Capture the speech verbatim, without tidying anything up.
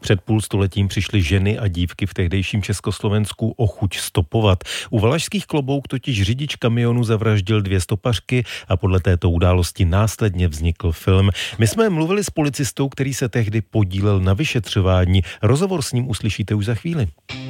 Před půl stoletím přišly ženy a dívky v tehdejším Československu o chuť stopovat. U Valašských Klobouk totiž řidič kamionu zavraždil dvě stopařky a podle této události následně vznikl film. My jsme mluvili s policistou, který se tehdy podílel na vyšetřování. Rozhovor s ním uslyšíte už za chvíli.